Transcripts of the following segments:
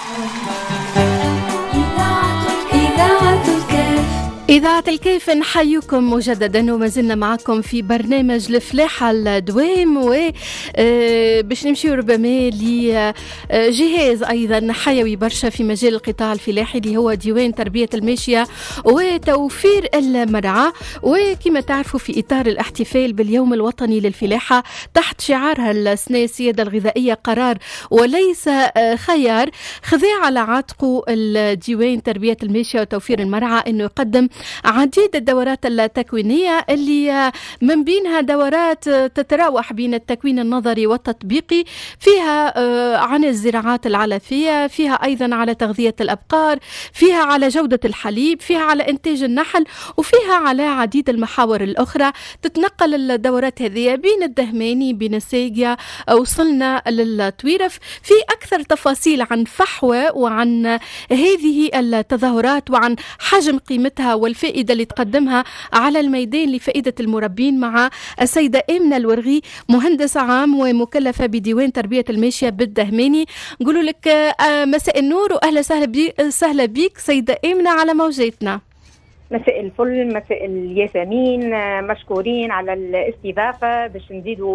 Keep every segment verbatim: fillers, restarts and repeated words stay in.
إذاعة الكيف نحييكم مجددا وما زلنا معكم في برنامج الفلاحة الدوام و باش نمشيو ربما لجهاز أيضا حيوي برشا في مجال القطاع الفلاحي اللي هو ديوان تربية الماشية وتوفير المرعى. وكما تعرفوا في إطار الاحتفال باليوم الوطني للفلاحة تحت شعارها السنة السيادة الغذائية قرار وليس خيار، خذا على عاتقه الديوان تربية الماشية وتوفير المرعى أنه يقدم عديد الدورات التكوينية اللي من بينها دورات تتراوح بين التكوين النظري والتطبيقي، فيها عن الزراعات العلفية، فيها أيضا على تغذية الأبقار، فيها على جودة الحليب، فيها على إنتاج النحل، وفيها على عديد المحاور الأخرى. تتنقل الدورات هذه بين الدهماني بين الساقية، وصلنا للتويرف. في أكثر تفاصيل عن فحوى وعن هذه التظاهرات وعن حجم قيمتها والفائدة اللي تقدمها على الميدان لفائدة المربين مع السيدة آمنة الورغي، مهندس عام ومكلفة بديوان تربية الماشية بالدهماني. نقول لك مساء النور وأهلا سهلا بيك, سهلا بيك سيدة آمنة على موجاتنا. مساء الفل، مساء الياسمين، مشكورين على الاستضافة باش نزيدوا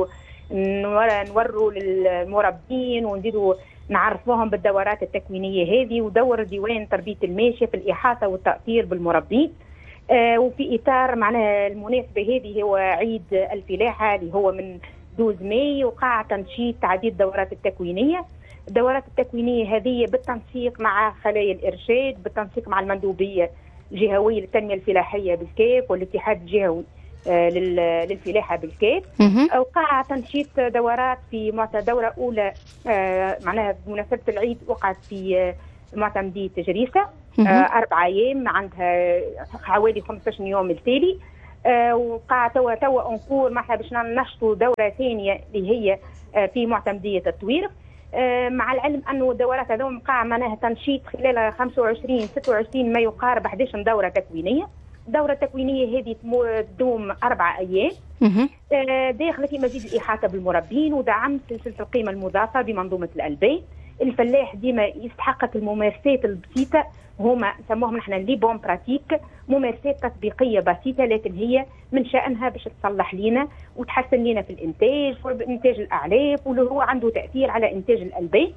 نوروا للمربين ونزيدوا نعرفوهم بالدورات التكوينية هذه ودور ديوان تربية الماشية في الإحاطة والتأثير بالمربين. آه وفي إطار معناها المناسبة هذه هو عيد الفلاحة اللي هو من اثناشر ماي، وقع تنشيط عديد الدورات التكوينية. الدورات التكوينية هذه بالتنسيق مع خلايا الإرشاد، بالتنسيق مع المندوبية الجهوية للتنمية الفلاحية بالكيف والاتحاد الجهوي آه للفلاحة بالكيف. وقع تنشيط دورات في معتى دورة أولى آه معناها بمناسبة العيد وقعت في آه معتمدية جريسة آه أربع أيام، عندها حوالي خمسة عشر يوم التالي. آه وقع توا توا أنقور معها باش ننشطوا دورة ثانية اللي هي آه في معتمدية التويرف. آه مع العلم أنه الدورات هذوم وقع معناها تنشيط خلال خمسة وعشرين ستة وعشرين ما يقارب أحد عشر دورة تكوينية. الدورة التكوينية هذه تدوم أربع أيام آه داخل في مزيد الإحاطة بالمربين ودعم سلسلة القيمة المضافة بمنظومة الألبان. الفلاح ديما يستحقق الممارسات البسيطة، هما نسموهم نحن لي بون براتيك، ممارسات تطبيقية بسيطة لكن هي من شأنها باش تصلح لنا وتحسن لنا في الإنتاج وإنتاج الأعلاف واللي هو عنده تأثير على إنتاج الألبان.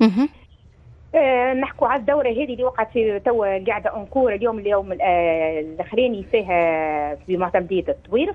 آه نحكوا على الدورة هذه اللي وقعت في توا قاعدة أنكور اليوم اليوم آه الأخراني فيها في معتمدية التويرف.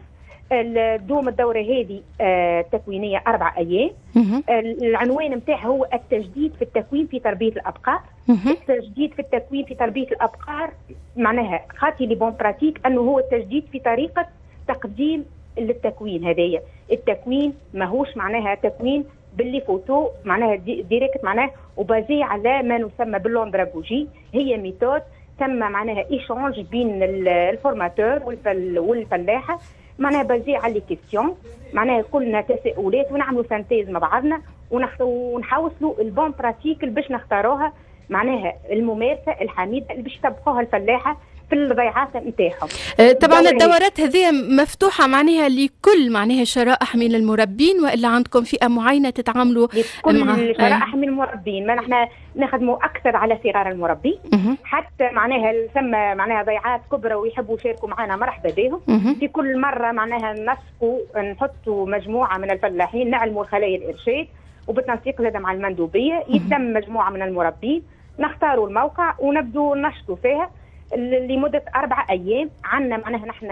دوم الدورة هذه آه تكوينية أربع أيام. آه العنوان متاعها هو التجديد في التكوين في تربية الأبقار. التجديد في التكوين في تربية الأبقار معناها خاطي لي بون براتيك أنه هو التجديد في طريقة تقديم التكوين. هذايا التكوين ماهوش معناها تكوين باللي فوتو معناها دي ديريكت معناها وبازي على ما نسمى باللوندراغوجي، هي ميثود تم معناها إيشانج بين الفورماتور والفلاحة معناها بازي على لي كيستيون، معناها كلنا تساؤلات ونعملوا سانتيز مع بعضنا ونحاولوا البون براتيك اللي باش نختاروها معناها الممارسة الحميدة اللي باش يطبقوها الفلاحة في الضيعات نتاعهم. طبعا الدورات هذه مفتوحة معناها لكل معناها شرائح من المربين وإلا عندكم فئة معينة تتعاملوا مع كل شرائح من المربين؟ ما نحن نخدموا أكثر على صغار المربين حتى معناها ثم معناها ضيعات كبرى ويحبوا يشاركوا معنا مرحبا بهم. في كل مرة معناها نسقوا نحطوا مجموعة من الفلاحين نعلموا خلايا الإرشاد وبالتنسيق زاد مع المندوبية يتم مجموعة من المربين نختاروا الموقع ونبدو نشطوا فيها لمدة أربع أيام. عندنا معناها نحن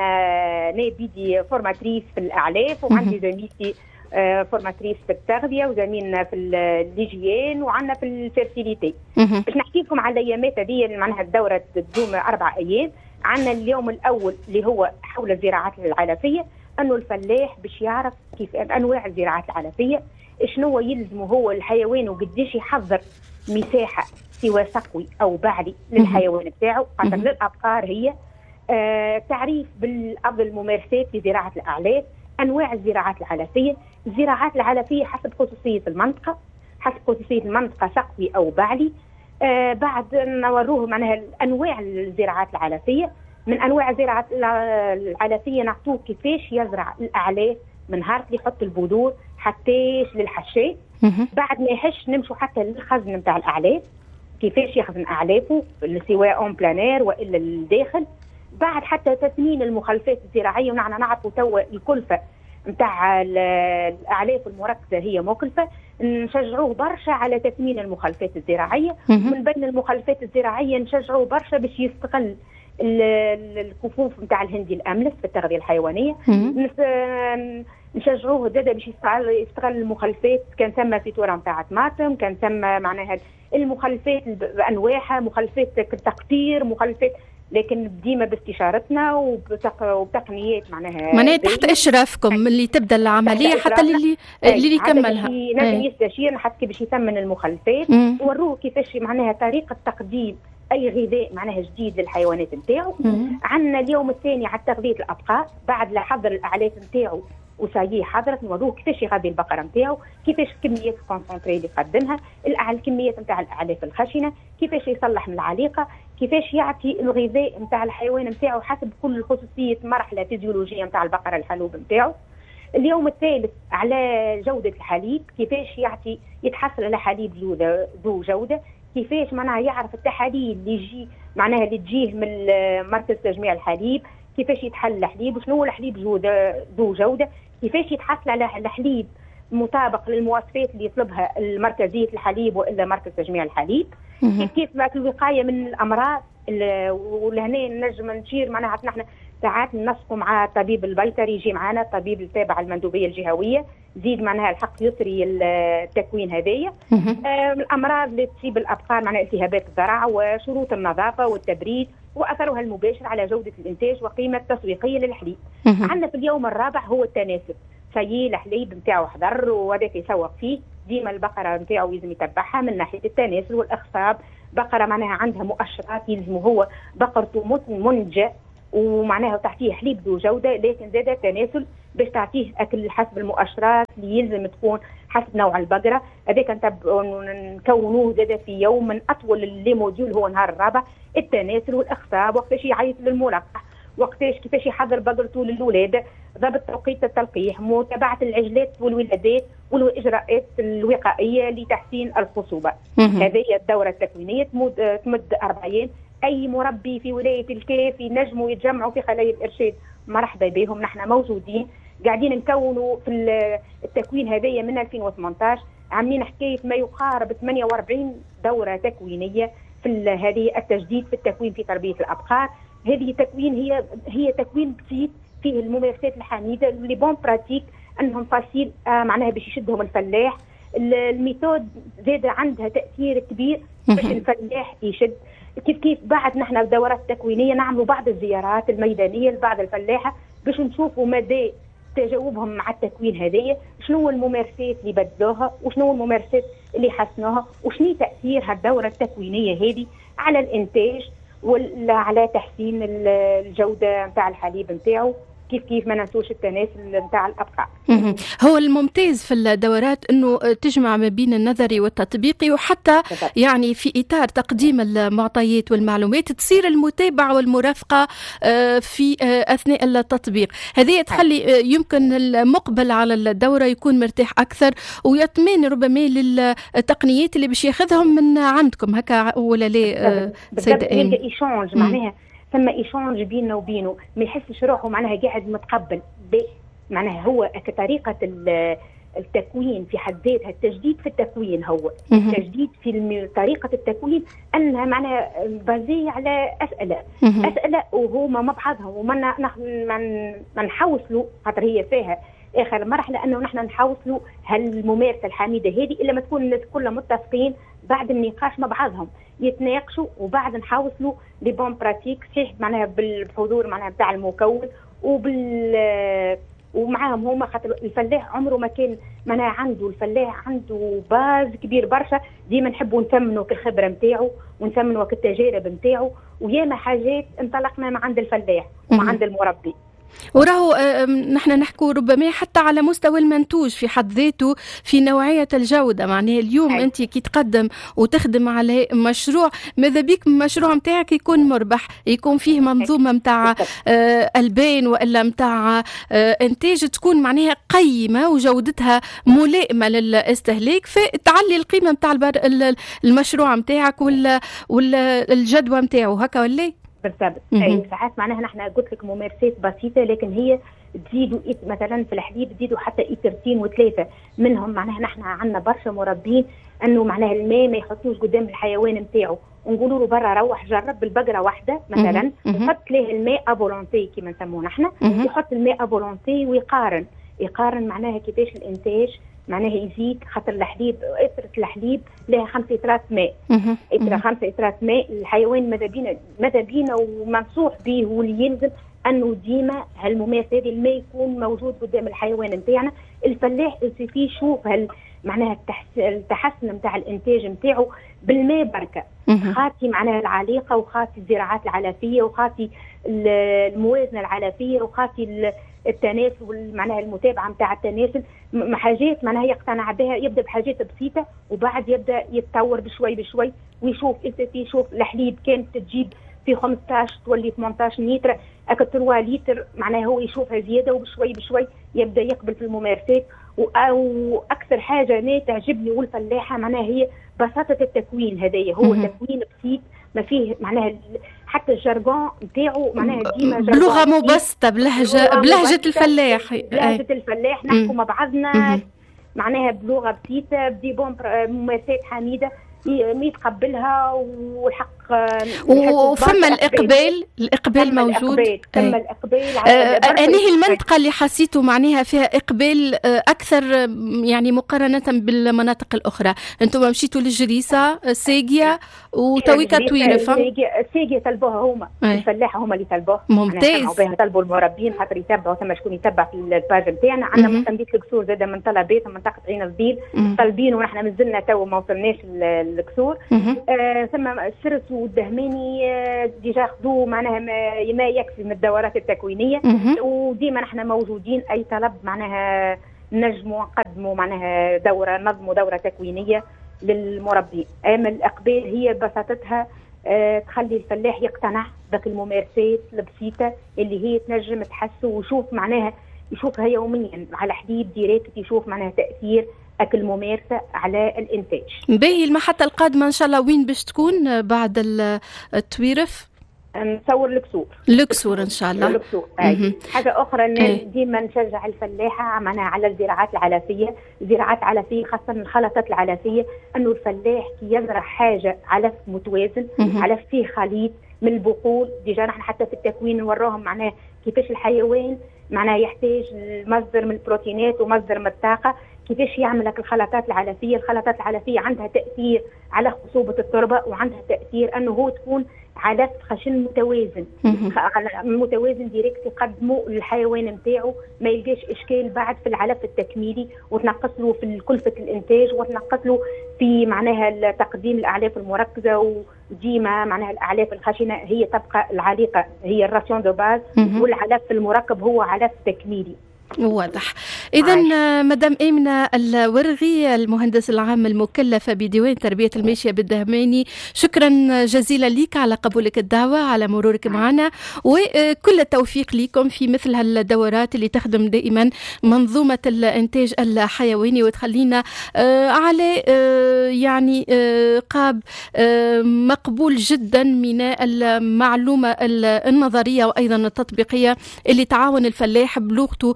نبيدي فورماتريس في الأعلاف وعندي زميلتي فورماتريس في التغذية وزميلنا في الليجيان وعندنا في الفيرتيليتي. باش نحكي لكم على الأيامات هذه معناها الدورة تدوم أربع أيام. عندنا اليوم الأول اللي هو حول الزراعات العلفية، أنه الفلاح باش يعرف كيف أنواع الزراعات العلفية، شنو يلزمه هو الحيوان وقديش يحضر مساحة سواء سقوي أو بعلي للحيوان بتاعه. خاطر للأبقار هي آه تعريف بالأفضل الممارسات في زراعة الأعلاف، أنواع الزراعات العلفية، الزراعات العلفية حسب خصوصية المنطقة، حسب خصوصية المنطقة سقوي أو بعلي. آه بعد نوروه معناها أنواع الزراعات العلفية. من أنواع الزراعات العلفية نعطوه كيفاش يزرع الأعلاف من نهار اللي يحط البذور حتى للحشاء. بعد ما يحش نمشوا حتى للخزن نتاع الأعلاف. كيفاش يخزن اعلافه سواء اون بلانير والا الداخل. بعد حتى تثمين المخلفات الزراعيه، ونحن نعرفوا توا الكلفه نتاع الاعلاف المركزه هي مكلفه، نشجعوه برشا على تثمين المخلفات الزراعيه. من بين المخلفات الزراعيه نشجعوه برشا باش يستغل الكفوف نتاع الهندي الاملس في التغذيه الحيوانيه. نشجعوه زاده باش يستغل المخلفات، كان ثم فيتوره نتاع طماطم، كان ثم معناها المخلفات بانواعها، مخلفات التقطير، مخلفات، لكن ديما باستشارتنا وبتقنيات معناها معناها تحت اشرافكم اللي تبدا العمليه حتى اللي اللي يكملها. نجم يستشير حتى باش يثمن المخلفات، وروه كيفاش معناها طريقه تقديم اي غذاء معناها جديد للحيوانات نتاعو. عندنا اليوم الثاني على تغذيه الابقار، بعد لا حضر الاعلاف نتاعو وسايي حضرت، نوروه كيفاش يغذي البقره نتاعو، كيفاش كميات الكونسونتري اللي يقدمها، الكميات نتاع الاعلاف الخشنه، كيفاش يصلح من العليقه، كيفاش يعطي الغذاء نتاع الحيوان نتاعو حسب كل خصوصيه مرحله فيزيولوجيه نتاع البقره الحلوب نتاعو. اليوم الثالث على جوده الحليب، كيفاش يعطي يتحصل على حليب ذو جوده، كيفاش معناها يعرف التحاليل اللي يجي معناها اللي تجيه من مركز تجميع الحليب، كيفاش يتحل الحليب وشنو هو الحليب ذو جوده، كيفاش يتحصل على الحليب مطابق للمواصفات اللي يطلبها المركزيه الحليب والا مركز تجميع الحليب. كيف كيف الوقايه من الامراض، ولهنا نجم نشير معناها نحن ساعات ننسقوا مع الطبيب البيطري يجي معنا، الطبيب التابع المندوبيه الجهويه، زيد معناها الحق يسري التكوين هذايا. آه الامراض اللي تصيب الابقار معناها التهابات الذرع وشروط النظافه والتبريد واثرها المباشر على جوده الانتاج وقيمه التسويقيه للحليب. عندنا في اليوم الرابع هو التناسب، سيي الحليب نتاعو حضر وهذاك يسوق فيه، ديما البقره نتاعو لازم يتبعها من ناحيه التناسل والاخصاب. بقره معناها عندها مؤشرات يلزم هو بقرته منجه ومعناها تعطيه حليب ذو جوده، لكن زاد التناسل باش تعطيه اكل حسب المؤشرات اللي يلزم تكون حسب نوع البقره. هذاك نكونوه زاد في يوم من اطول اللي موديول هو نهار الرابع، التناسل والاخصاب، وقتاش يعيط للملقح، وقتاش كيفاش يحضر بقرته للولاده، ضبط توقيت التلقيح، متابعه العجلات والولادات والاجراءات الوقائيه لتحسين الخصوبه. هذه هي الدوره التكوينيه تمد, تمد اربع ايام. اي مربي في ولايه الكاف ينجموا يتجمعوا في خلايا الارشاد، مرحبا بهم، نحن موجودين قاعدين نكونوا في التكوين هذايا من ألفين وثمانية عشر، عاملين حكايه ما يقارب ثمانية وأربعين دوره تكوينيه في هذه التجديد في التكوين في تربيه الابقار. هذه تكوين هي هي تكوين بسيط فيه الممارسات الحميده اللي بون براتيك انهم فاسيل آه معناها باش يشدهم الفلاح. الميثود زاد عندها تاثير كبير باش الفلاح يشد. كيف كيف بعد نحن الدورات التكوينيه نعملوا بعض الزيارات الميدانيه لبعض الفلاحه باش نشوفوا مدى تجاوبهم مع التكوين هذايا، شنو الممارسات اللي بدلوها وشنو الممارسات اللي حسنوها وشنو تاثير هالدوره التكوينيه هذه على الانتاج ولا على تحسين الجوده نتاع الحليب نتاعو. كيف كيف ما ننسوش التناسل نتاع الابقار. هو الممتاز في الدورات انه تجمع ما بين النظري والتطبيقي، وحتى يعني في اطار تقديم المعطيات والمعلومات تصير المتابعه والمرافقه في اثناء التطبيق. هذه تخلي يمكن المقبل على الدوره يكون مرتاح اكثر ويطمئن ربما للتقنيات اللي باش ياخذهم من عندكم هكا ولا لا سيده ايمان؟ ايشانج معناها ثم ايشانج بيننا وبينه، ما يحسش روحه معناها قاعد متقبل، معناها هو كطريقه التكوين في حد ذاتها، التجديد في التكوين هو التجديد في طريقه التكوين انها معناها بازيه على اسئله اسئله وهما مع بعضهم، وما ما نحوصلوا خاطر هي فيها اخر مرحله انه نحن نحوصلوا هالممارسه الحميده هذه الا ما تكون الناس كلها متفقين بعد النقاش مع بعضهم يتناقشوا وبعد نحوصلوا لي بون براتيك صحيح معناها بالحضور معناها بتاع المكون وبال ومعاهم هما، خاطر الفلاح عمره ما كان معناها عنده الفلاح عنده باز كبير برشا، ديما نحبوا نثمنوا كالخبره نتاعو ونثمنوا كالتجارب نتاعو، وياما حاجات انطلقنا مع عند الفلاح ومع عند المربي. وراهو نحن نحكوا ربما حتى على مستوى المنتوج في حد ذاته في نوعية الجودة. معناها اليوم أي. أنت كي تقدم وتخدم على مشروع، ماذا بيك المشروع متاعك يكون مربح، يكون فيه منظومة متاع آه البان وإلا متاع آه إنتاج تكون معناها قيمة وجودتها ملائمة للاستهلاك، فتعلي القيمة متاع المشروع متاعك ولا ولا الجدوى متاعه هكا ولا؟ بالضبط. اي ساعات معناها نحن قلت لك ممارسات بسيطه، لكن هي تزيدوا مثلا في الحليب تزيدوا حتى ايترتين وثلاثه منهم. معناها نحن عندنا برشا مربين انه معناها الماء ما يحطوش قدام الحيوان نتاعو، ونقولوا له برا روح جرب بالبقره واحده مثلا يحط له الماء افولونتي كما نسموه نحن، يحط الماء افولونتي ويقارن يقارن معناها كيفاش الانتاج معناها يزيد. خاطر الحليب إترة الحليب لها خمسة إترات ماء، إترة خمسة إترات ماء. الحيوان ماذا بينا ماذا بينا ومنصوح به واللي يلزم انه ديما هالمماس هذه الماء يكون موجود قدام الحيوان نتاعنا. الفلاح في يشوف هل معناها التحسن نتاع الانتاج نتاعو بالماء بركه، خاطي معناها العليقه وخاطي الزراعات العلفيه وخاطي الموازنه العلفيه وخاطي التناسل معناها المتابعه نتاع التناسل. حاجات معناها يقتنع بها، يبدا بحاجات بسيطه وبعد يبدا يتطور بشوي بشوي ويشوف يشوف الحليب كانت تجيب في خمسطاش تولي ثمنطاش لتر اكا ثلاثة لتر، معناها هو يشوفها زياده وبشوي بشوي يبدا يقبل في الممارسات. واكثر حاجه انا تعجبني والفلاحه معناها هي بساطه التكوين. هذايا هو تكوين بسيط ما فيه معناها حتى الجرجون نتاعو معناها ديما بلغه مبسطه بلهجه بلهجه الفلاح بلهجه الفلاح نحكوا مع بعضنا معناها بلغه بسيطه بدي بون ممارسات حميده يتقبلها والحق. وفما الإقبال الإقبال موجود. تم الإقبال على أنهي المنطقة اللي حسيتوا معناها فيها إقبال أكثر يعني مقارنة بالمناطق الأخرى؟ أنتم مشيتوا للجريسة ساقية وتويكا تويرف. ساقية طلبوها هما الفلاحة هما اللي طلبوها. ممتاز. طلبوا المربين خاطر يتبعوا ثم شكون يتبع في الباج نتاعنا. عندنا مستنبيت القصور زاده من طلبات منطقة عين الزبيل طالبين ونحن مازلنا تو ما وصلناش القصور. آه ثم السرس والدهماني آه ديجا خذوا معناها ما, ما يكفي من الدورات التكوينيه وديما نحن موجودين. اي طلب معناها نجموا نقدموا معناها دوره نظموا دوره تكوينيه للمربين. اما الاقبال هي بساطتها آه تخلي الفلاح يقتنع بك الممارسات البسيطه اللي هي تنجم تحسه ويشوف معناها يشوفها يوميا على حليب ديريكت، يشوف معناها تاثير أكل ممارسة على الإنتاج. باهي المحطة القادمة إن شاء الله وين باش تكون بعد التويرف؟ نصور الكسور. الكسور إن شاء الله. الكسور. أي. حاجة أخرى أن ديما نشجع الفلاحة معناها على الزراعات العلفية، الزراعات العلفية خاصة الخلطات العلفية، أنه الفلاح كي يزرع حاجة علف متوازن، علف فيه خليط من البقول. ديجا نحن حتى في التكوين نوراهم معناها كيفاش الحيوان معناها يحتاج مصدر من البروتينات ومصدر من الطاقة، كيفاش يعمل لك الخلطات العلفيه. الخلطات العلفيه عندها تاثير على خصوبه التربه وعندها تاثير انه هو تكون علف خشن متوازن متوازن ديريكت يقدمه للحيوان نتاعو ما يلقاش اشكال بعد في العلف التكميلي وتنقص له في كلفه الانتاج وتنقص له في معناها تقديم الاعلاف المركزه. وديما معناها الاعلاف الخشنه هي تبقى العليقه هي الراسيون دو باز والعلف المركب هو علف تكميلي. واضح. إذا مدام آمنة الورغي المهندس العام المكلفة بديوان تربية الماشية بالدهماني، شكرا جزيلا لك على قبولك الدعوة على مرورك معنا، وكل التوفيق لكم في مثل هالدورات اللي تخدم دائما منظومة الإنتاج الحيواني وتخلينا على يعني قاب مقبول جدا من المعلومة النظرية وأيضا التطبيقية اللي تعاون الفلاح بلغته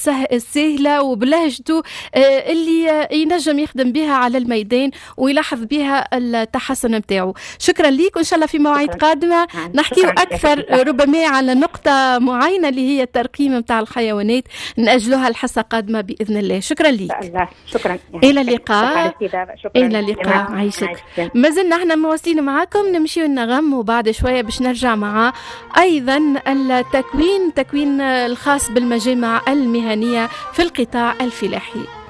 السهلة وبلهجته اللي ينجم يخدم بها على الميدان ويلاحظ بها التحسن بتاعه. شكرا ليك وإن شاء الله في مواعيد قادمة نحكي أكثر ربما على نقطة معينة اللي هي الترقيم بتاع الحيوانات نأجلها الحصة قادمة بإذن الله. شكرا ليك. شكرا. إلى اللقاء. إلى اللقاء. عيشك. ما زلنا احنا مواصلين معاكم نمشي ونغم وبعد شوية باش نرجع مع أيضا التكوين تكوين الخاص بالمجامع المهنية في القطاع الفلاحي.